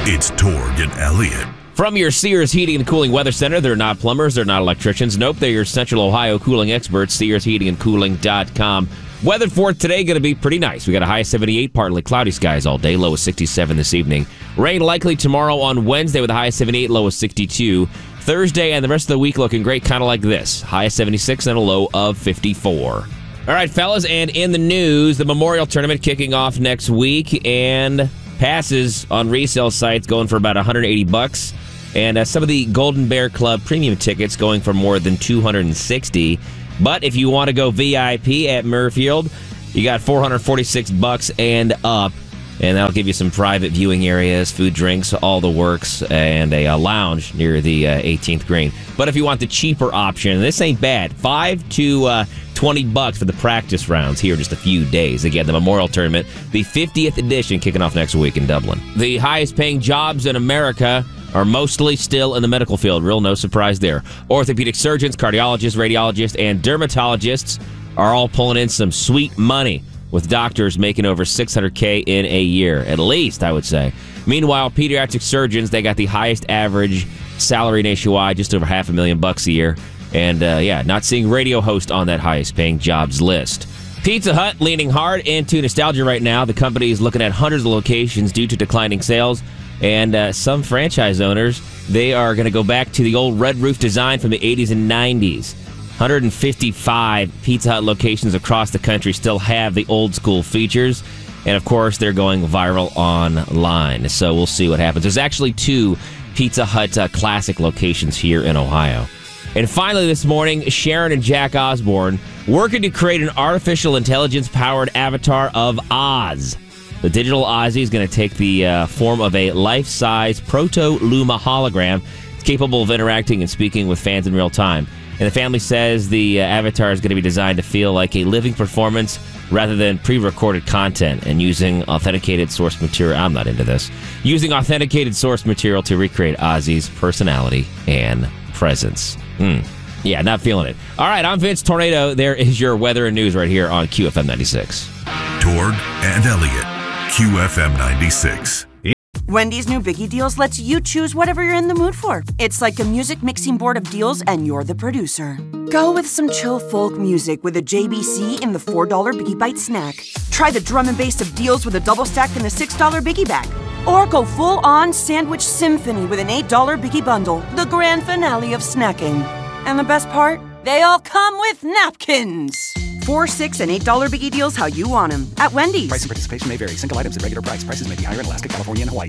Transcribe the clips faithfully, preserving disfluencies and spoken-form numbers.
It's Torg and Elliott. From your Sears Heating and Cooling Weather Center, they're not plumbers, they're not electricians. Nope, they're your Central Ohio cooling experts, sears heating and cooling dot com. Weather for today going to be pretty nice. We got a high of seventy-eight, partly cloudy skies all day, low of sixty-seven this evening. Rain likely tomorrow on Wednesday with a high of seventy-eight, low of sixty-two. Thursday and the rest of the week looking great, kind of like this. High of seventy-six and a low of fifty-four. All right, fellas, and in the news, the Memorial Tournament kicking off next week, and passes on resale sites going for about one hundred eighty bucks. And uh, some of the Golden Bear Club premium tickets going for more than two hundred sixty. But if you want to go V I P at Muirfield, you got four hundred forty-six bucks and up. And that'll give you some private viewing areas, food, drinks, all the works, and a, a lounge near the uh, eighteenth green. But if you want the cheaper option, this ain't bad. Five to uh, twenty bucks for the practice rounds here in just a few days. Again, the Memorial Tournament, the fiftieth edition, kicking off next week in Dublin. The highest paying jobs in America are mostly still in the medical field. Real no surprise there. Orthopedic surgeons, cardiologists, radiologists, and dermatologists are all pulling in some sweet money, with doctors making over six hundred K in a year, at least, I would say. Meanwhile, pediatric surgeons, they got the highest average salary nationwide, just over half a million bucks a year. And, uh, yeah, not seeing radio host on that highest paying jobs list. Pizza Hut leaning hard into nostalgia right now. The company is looking at hundreds of locations due to declining sales. And uh, some franchise owners, they are going to go back to the old red roof design from the eighties and nineties. one hundred fifty-five Pizza Hut locations across the country still have the old school features. And, of course, they're going viral online. So we'll see what happens. There's actually two Pizza Hut uh, classic locations here in Ohio. And finally this morning, Sharon and Jack Osborne working to create an artificial intelligence-powered avatar of Oz. The digital Ozzy is going to take the uh, form of a life-size proto-Luma hologram. It's capable of interacting and speaking with fans in real time. And the family says the uh, avatar is going to be designed to feel like a living performance rather than pre-recorded content, and using authenticated source material. I'm not into this. Using authenticated source material to recreate Ozzy's personality and presence. Hmm. Yeah, not feeling it. All right, I'm Vince Tornado. There is your weather and news right here on Q F M ninety-six. Torg and Elliott. Q F M ninety-six. Wendy's new Biggie Deals lets you choose whatever you're in the mood for. It's like a music mixing board of deals, and you're the producer. Go with some chill folk music with a J B C in the four dollar Biggie Bite snack. Try the drum and bass of deals with a double stack in the six dollar Biggie Bag. Or go full-on sandwich symphony with an eight dollar Biggie Bundle, the grand finale of snacking. And the best part? They all come with napkins. Four, six, and eight dollar Biggie Deals how you want them at Wendy's. Price and participation may vary. Single items at regular price. Prices may be higher in Alaska, California, and Hawaii.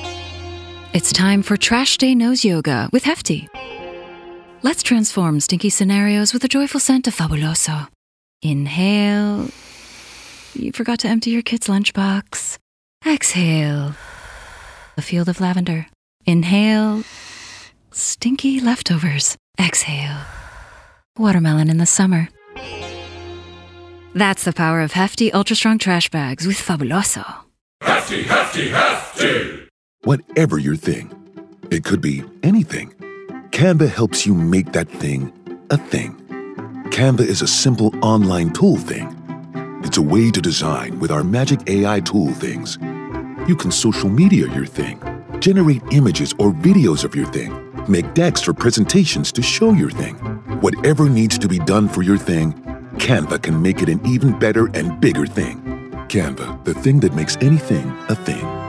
It's time for Trash Day Nose Yoga with Hefty. Let's transform stinky scenarios with the joyful scent of Fabuloso. Inhale. You forgot to empty your kid's lunchbox. Exhale. A field of lavender. Inhale. Stinky leftovers. Exhale. Watermelon in the summer. That's the power of Hefty Ultra Strong Trash Bags with Fabuloso. Hefty, Hefty, Hefty! Whatever your thing, it could be anything. Canva helps you make that thing a thing. Canva is a simple online tool thing. It's a way to design with our magic A I tool things. You can social media your thing, generate images or videos of your thing, make decks or presentations to show your thing. Whatever needs to be done for your thing, Canva can make it an even better and bigger thing. Canva, the thing that makes anything a thing.